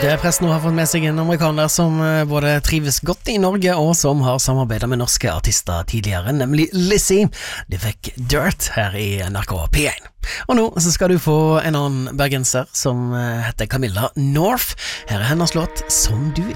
Det presten har fått med seg en amerikaner som både trives godt i Norge og som har samarbeidet med norske artister tidligere, nemlig Lizzie. De fikk Dirt her i NRK P1. Og nå så skal du få en annen bergenser som heter Camilla North. Her er hennes låt Som du